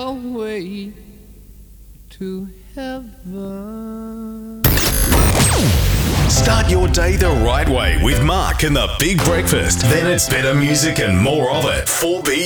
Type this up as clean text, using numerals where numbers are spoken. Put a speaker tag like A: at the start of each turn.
A: your way to heaven.
B: Start your day the right way with Mark and the Big Breakfast. Then it's better music and more of it. 4B